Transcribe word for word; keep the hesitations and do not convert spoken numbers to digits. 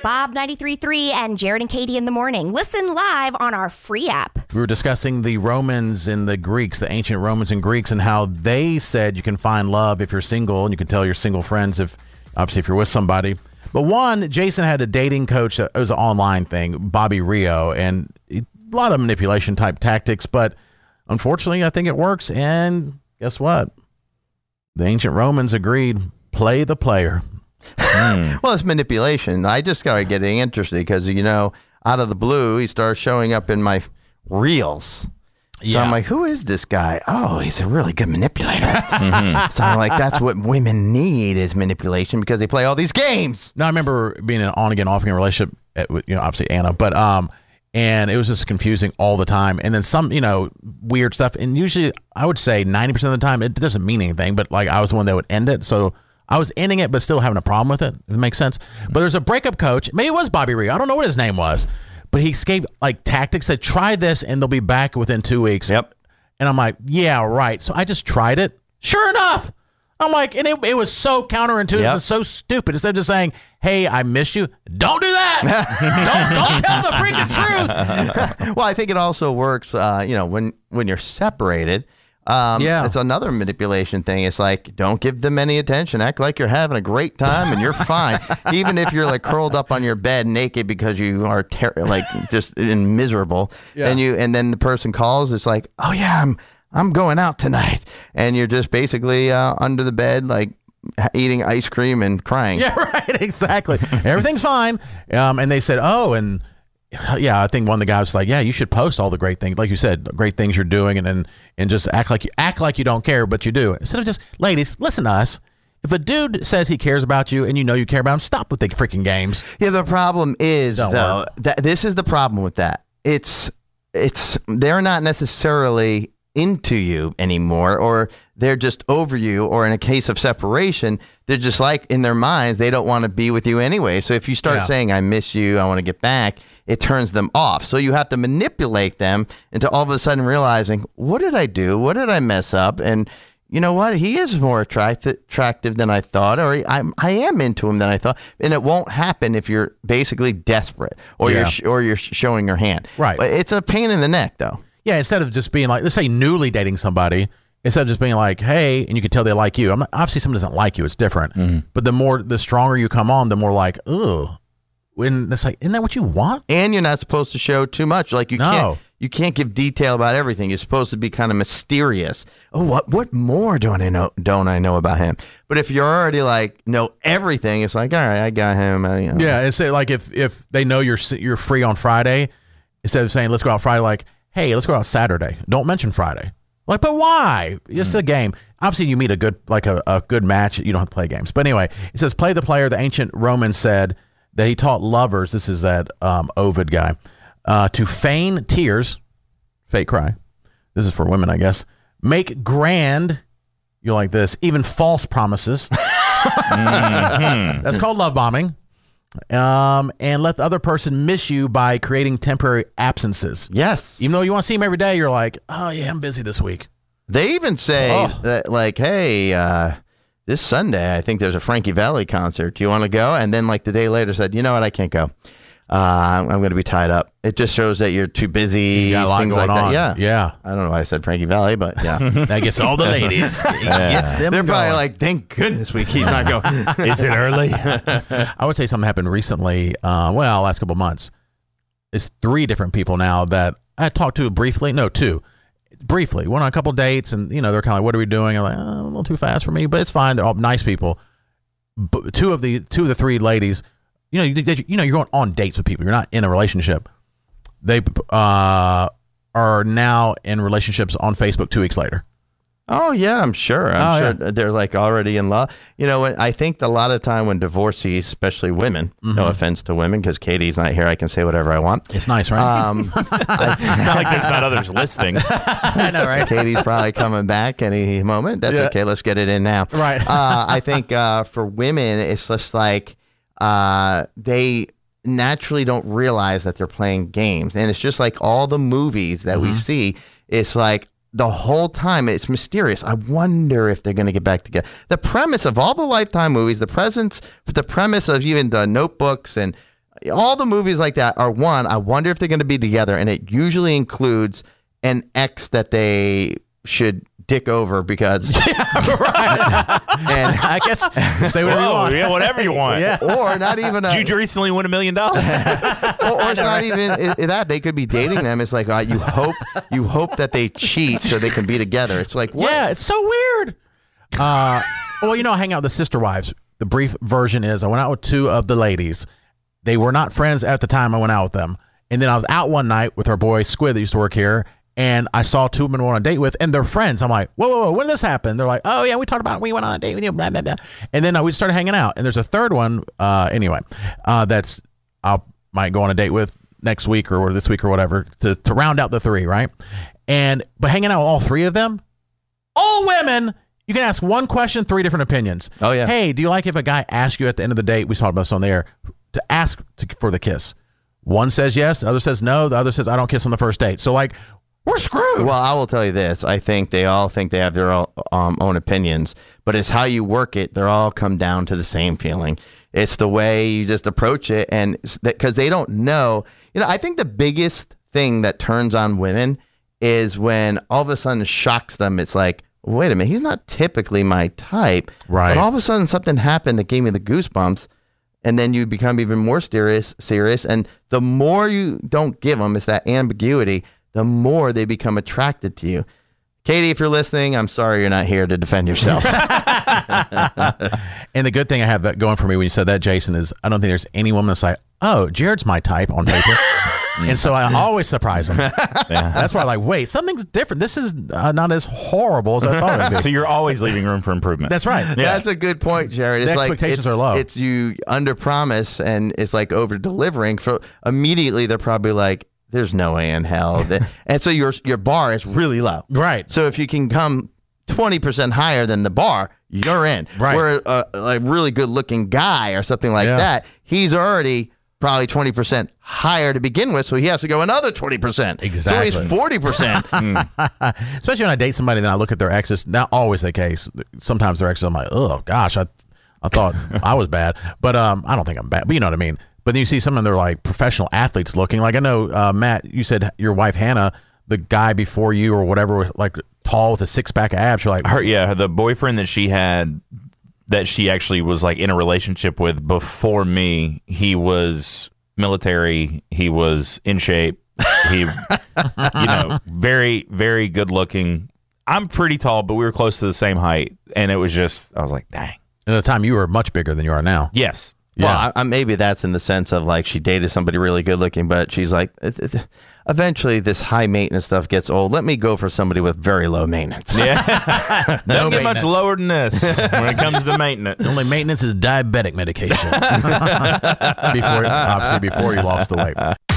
Bob ninety-three point three and Jared and Katie in the morning. Listen live on our free app. We were discussing the Romans and the Greeks, the ancient Romans and Greeks, and how they said you can find love if you're single, and you can tell your single friends if, obviously, if you're with somebody. But one, Jason had a dating coach. It was an online thing, Bobby Rio, and a lot of manipulation type tactics. But unfortunately, I think it works. And guess what? The ancient Romans agreed, play the player. Mm. Well, it's manipulation. I just started getting interested because, you know, out of the blue, he starts showing up in my reels. So Yeah. I'm like, who is this guy? Oh, he's a really good manipulator. Mm-hmm. So I'm like, that's what women need is manipulation because they play all these games. Now, I remember being in an on-again, off-again relationship, at, you know, obviously Anna, but, um, and it was just confusing all the time. And then some, you know, weird stuff. And usually I would say ninety percent of the time, it doesn't mean anything, but like I was the one that would end it. So I was ending it, but still having a problem with it. It makes sense. But there's a breakup coach. Maybe it was Bobby Rio. I don't know what his name was. But he gave like tactics that try this and they'll be back within two weeks. Yep. And I'm like, yeah, right. So I just tried it. Sure enough. I'm like, and it, it was so counterintuitive. Yep. It was so stupid. Instead of just saying, hey, I miss you. Don't do that. don't, don't tell the freaking truth. Well, I think it also works, uh, you know, when, when you're separated. Um, Yeah. It's another manipulation thing. It's like, don't give them any attention. Act like you're having a great time and you're fine. Even if you're like curled up on your bed naked because you are ter- like just in miserable. Yeah. And you, and then the person calls. It's like, oh yeah, I'm, I'm going out tonight. And you're just basically uh, under the bed, like eating ice cream and crying. Yeah, right. Exactly. Everything's fine. Um, and they said, oh, and yeah, I think one of the guys was like, yeah, you should post all the great things. Like you said, the great things you're doing and, and, and just act like you act like you don't care, but you do. Instead of just, ladies, listen to us. If a dude says he cares about you and you know you care about him, stop with the freaking games. Yeah, the problem is, Don't though, work. that this is the problem with that. It's, it's, they're not necessarily into you anymore, or they're just over you, or in a case of separation, they're just like in their minds, they don't want to be with you anyway. So if you start Yeah. saying, I miss you, I want to get back, it turns them off. So you have to manipulate them into all of a sudden realizing, what did I do? What did I mess up? And you know what? He is more attract- attractive than I thought, or he, I'm, I am into him than I thought. And it won't happen if you're basically desperate or Yeah. you're sh- or you're sh- showing your hand. Right. But it's a pain in the neck, though. Yeah, instead of just being like, let's say newly dating somebody, instead of just being like, hey, and you can tell they like you. I'm not, obviously, someone doesn't like you. It's different. Mm-hmm. But the more, the stronger you come on, the more like, ooh. When it's like, isn't that what you want? And you're not supposed to show too much. Like you No. can't you can't give detail about everything. You're supposed to be kind of mysterious. Oh, what what more don't I know? Don't I know about him? But if you're already like know everything, it's like, all right, I got him. I, you know. Yeah, and say like if if they know you're you're free on Friday, instead of saying let's go out Friday, like, hey, let's go out Saturday. Don't mention Friday. Like, but why? It's a game. Obviously, you meet a good like a, a good match. You don't have to play games. But anyway, it says play the player. The ancient Romans said that he taught lovers. This is that um, Ovid guy uh, to feign tears, fake cry. This is for women, I guess. Make grand. You like this? Even false promises. Mm-hmm. That's called love bombing. Um, and let the other person miss you by creating temporary absences. Yes. Even though you want to see him every day, you're like, oh, yeah, I'm busy this week. They even say Oh. that, like, hey, uh, this Sunday, I think there's a Frankie Valli concert. Do you want to go? And then, like, the day later said, you know what? I can't go. Uh, I'm, I'm going to be tied up. It just shows that you're too busy. You got a lot things going like on. that. Yeah. Yeah. I don't know why I said Frankie Valli, but yeah. That gets all the ladies. It gets them They're probably going. like, thank goodness we he's not going. Is it early? I would say something happened recently. Uh, well, last couple of months. It's three different people now that I talked to briefly. No, two. Briefly. Went on a couple dates, and you know they're kind of like, "What are we doing?" I'm like, oh, "A little too fast for me," but it's fine. They're all nice people. But two of the two of the three ladies, you know, you, you know, you're going on dates with people. You're not in a relationship. They uh, are now in relationships on Facebook two weeks later. Oh, yeah, I'm sure. I'm Oh, sure yeah. they're like already in love. You know, when, I think a lot of time when divorcees, especially women, Mm-hmm. no offense to women, because Katie's not here, I can say whatever I want. It's nice, right? Um, Not like there's not others listening. I know, right? Katie's probably coming back any moment. That's Yeah. okay. Let's get it in now. Right. uh, I think uh, for women, it's just like uh, they naturally don't realize that they're playing games. And it's just like all the movies that Mm-hmm. we see. It's like the whole time it's mysterious. I wonder if they're going to get back together. The premise of all the Lifetime movies, the presence, the premise of even the Notebooks and all the movies like that are, one, I wonder if they're going to be together, and it usually includes an ex that they should dick over because right. and I guess say whatever you Whoa, want. yeah, whatever you want. Yeah. or not even a, Did you recently win a million dollars? or, or it's not even i- i- that they could be dating them. It's like uh, you hope you hope that they cheat so they can be together. It's like what? Yeah, it's so weird. Uh, well, you know, I hang out with the sister wives. The brief version is I went out with two of the ladies. They were not friends at the time I went out with them. And then I was out one night with our boy Squid that used to work here, and I saw two women I went on a date with, and they're friends. I'm like, whoa, whoa, whoa, when did this happen? They're like, oh, yeah, we talked about it. We went on a date with you, blah, blah, blah. And then uh, we started hanging out. And there's a third one, uh, anyway, uh, that's I might go on a date with next week or this week or whatever to, to round out the three, right? And but hanging out with all three of them, all women, you can ask one question, three different opinions. Oh, yeah. Hey, do you like if a guy asks you at the end of the date, we talked about this on the air, to ask to, for the kiss? One says yes, the other says no, the other says I don't kiss on the first date. So like, we're screwed. Well, I will tell you this. I think they all think they have their own, um, own opinions, but it's how you work it. They're all come down to the same feeling. It's the way you just approach it, and because they don't know. You know, I think the biggest thing that turns on women is when all of a sudden it shocks them. It's like, wait a minute, he's not typically my type. Right. But all of a sudden something happened that gave me the goosebumps. And then you become even more serious, serious. And the more you don't give them, it's that ambiguity, the more they become attracted to you. Katie, if you're listening, I'm sorry you're not here to defend yourself. And the good thing I have that going for me when you said that, Jason, is I don't think there's any woman that's like, oh, Jared's my type on paper. And so I always surprise them. That's why I'm like, wait, something's different. This is uh, not as horrible as I thought it would be. So you're always leaving room for improvement. That's right. Yeah. That's a good point, Jared. It's The like expectations it's, are low. It's you under promise and it's like over delivering. For immediately they're probably like, there's no way in hell. that, and so your your bar is really low. Right. So if you can come twenty percent higher than the bar, you're in. Right. Where a, a really good looking guy or something like Yeah. that, he's already probably twenty percent higher to begin with, so he has to go another twenty percent. Exactly. So he's forty percent. Especially when I date somebody, then I look at their exes. Not always the case. Sometimes their exes, I'm like, oh gosh, I, I thought I was bad, but um, I don't think I'm bad. But you know what I mean. But then you see some of them, they're like professional athletes looking. Like I know, uh, Matt, you said your wife Hannah, the guy before you or whatever, like tall with a six pack of abs. You're like, Her, yeah, the boyfriend that she had, that she actually was like in a relationship with before me, he was military. He was in shape. He, you know, very, very good looking. I'm pretty tall, but we were close to the same height. And it was just, I was like, dang. at the time you were much bigger than you are now. Yes. Yeah. Well, I, I, maybe that's in the sense of like she dated somebody really good looking, but she's like, eventually this high maintenance stuff gets old. Let me go for somebody with very low maintenance. Yeah. No Don't get much maintenance. lower than this when it comes to maintenance. The only maintenance is diabetic medication. before, obviously, before you lost the weight.